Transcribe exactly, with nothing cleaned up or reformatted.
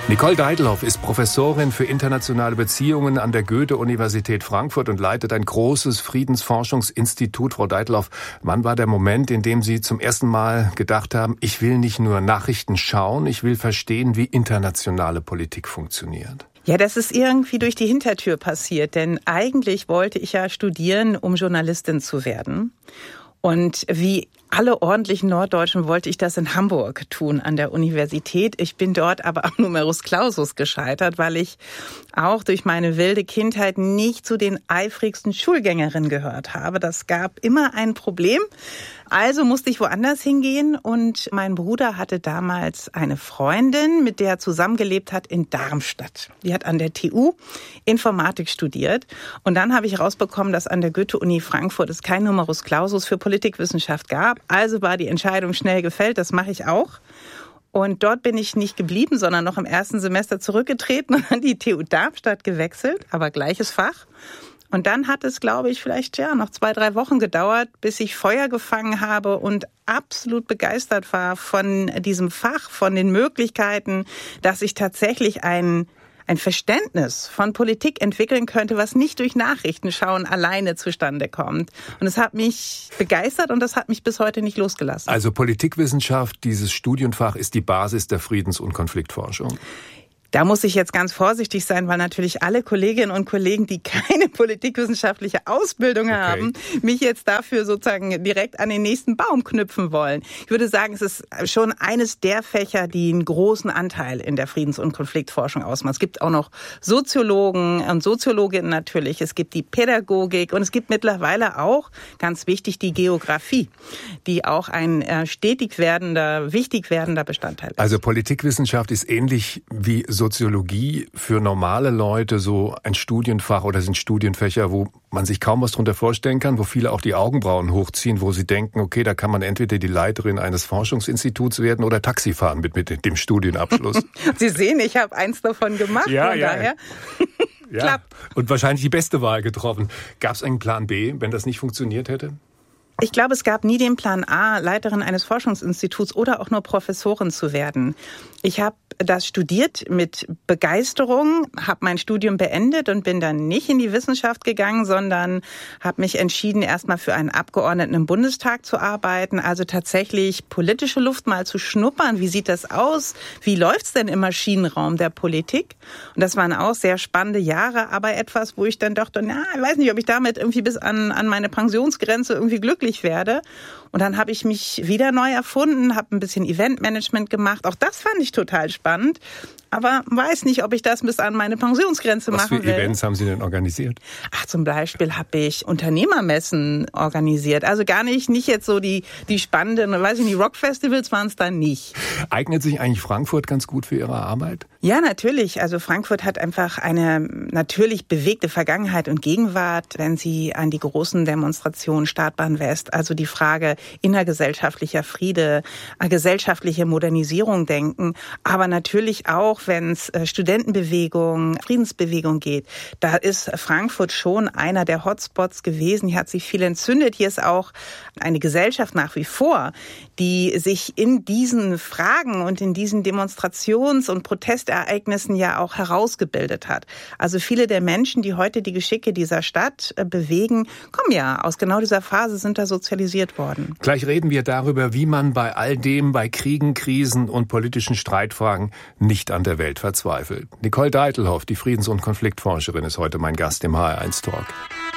Nicole Deitelhoff ist Professorin für internationale Beziehungen an der Goethe-Universität Frankfurt und leitet ein großes Friedensforschungsinstitut. Frau Deitelhoff, wann war der Moment, in dem Sie zum ersten Mal gedacht haben, ich will nicht nur Nachrichten schauen, ich will verstehen, wie internationale Politik funktioniert? Ja, das ist irgendwie durch die Hintertür passiert, denn eigentlich wollte ich ja studieren, um Journalistin zu werden. Und wie alle ordentlichen Norddeutschen wollte ich das in Hamburg tun, an der Universität. Ich bin dort aber am Numerus Clausus gescheitert, weil ich auch durch meine wilde Kindheit nicht zu den eifrigsten Schulgängerinnen gehört habe. Das gab immer ein Problem. Also musste ich woanders hingehen und mein Bruder hatte damals eine Freundin, mit der er zusammengelebt hat in Darmstadt. Die hat an der T U Informatik studiert und dann habe ich herausbekommen, dass an der Goethe-Uni Frankfurt es kein Numerus Clausus für Politikwissenschaft gab. Also war die Entscheidung schnell gefällt, das mache ich auch. Und dort bin ich nicht geblieben, sondern noch im ersten Semester zurückgetreten und an die T U Darmstadt gewechselt, aber gleiches Fach. Und dann hat es, glaube ich, vielleicht ja noch zwei, drei Wochen gedauert, bis ich Feuer gefangen habe und absolut begeistert war von diesem Fach, von den Möglichkeiten, dass ich tatsächlich ein ein Verständnis von Politik entwickeln könnte, was nicht durch Nachrichtenschauen alleine zustande kommt. Und es hat mich begeistert und das hat mich bis heute nicht losgelassen. Also Politikwissenschaft, dieses Studienfach, ist die Basis der Friedens- und Konfliktforschung. Da muss ich jetzt ganz vorsichtig sein, weil natürlich alle Kolleginnen und Kollegen, die keine politikwissenschaftliche Ausbildung okay. haben, mich jetzt dafür sozusagen direkt an den nächsten Baum knüpfen wollen. Ich würde sagen, es ist schon eines der Fächer, die einen großen Anteil in der Friedens- und Konfliktforschung ausmachen. Es gibt auch noch Soziologen und Soziologinnen natürlich. Es gibt die Pädagogik und es gibt mittlerweile auch, ganz wichtig, die Geografie, die auch ein stetig werdender, wichtig werdender Bestandteil ist. Also Politikwissenschaft ist ähnlich wie Soziologie für normale Leute so ein Studienfach oder sind Studienfächer, wo man sich kaum was drunter vorstellen kann, wo viele auch die Augenbrauen hochziehen, wo sie denken, okay, da kann man entweder die Leiterin eines Forschungsinstituts werden oder Taxi fahren mit, mit dem Studienabschluss. Sie sehen, ich habe eins davon gemacht, ja, von ja. daher. Ja. Klappt. Und wahrscheinlich die beste Wahl getroffen. Gab es einen Plan B, wenn das nicht funktioniert hätte? Ich glaube, es gab nie den Plan A, Leiterin eines Forschungsinstituts oder auch nur Professorin zu werden. Ich habe das studiert mit Begeisterung, habe mein Studium beendet und bin dann nicht in die Wissenschaft gegangen, sondern habe mich entschieden, erstmal für einen Abgeordneten im Bundestag zu arbeiten, also tatsächlich politische Luft mal zu schnuppern. Wie sieht das aus? Wie läuft's denn im Maschinenraum der Politik? Und das waren auch sehr spannende Jahre, aber etwas, wo ich dann dachte, na, ich weiß nicht, ob ich damit irgendwie bis an, an meine Pensionsgrenze irgendwie glücklich werde. Und dann habe ich mich wieder neu erfunden, habe ein bisschen Eventmanagement gemacht. Auch das fand ich total spannend. Aber weiß nicht, ob ich das bis an meine Pensionsgrenze Was machen will. Was für Events haben Sie denn organisiert? Ach, zum Beispiel habe ich Unternehmermessen organisiert. Also gar nicht, nicht jetzt so die, die spannenden, weiß ich nicht, Rockfestivals waren es dann nicht. Eignet sich eigentlich Frankfurt ganz gut für Ihre Arbeit? Ja, natürlich. Also Frankfurt hat einfach eine natürlich bewegte Vergangenheit und Gegenwart, wenn Sie an die großen Demonstrationen Startbahn West, also die Frage innergesellschaftlicher Friede, gesellschaftliche Modernisierung denken, aber natürlich auch, wenn es Studentenbewegung, Friedensbewegung geht. Da ist Frankfurt schon einer der Hotspots gewesen. Hier hat sich viel entzündet. Hier ist auch eine Gesellschaft nach wie vor, die sich in diesen Fragen und in diesen Demonstrations- und Protestereignissen ja auch herausgebildet hat. Also viele der Menschen, die heute die Geschicke dieser Stadt bewegen, kommen ja aus genau dieser Phase, sind da sozialisiert worden. Gleich reden wir darüber, wie man bei all dem, bei Kriegen, Krisen und politischen Streitfragen nicht an der Welt verzweifelt. Nicole Deitelhoff, die Friedens- und Konfliktforscherin, ist heute mein Gast im H R eins Talk.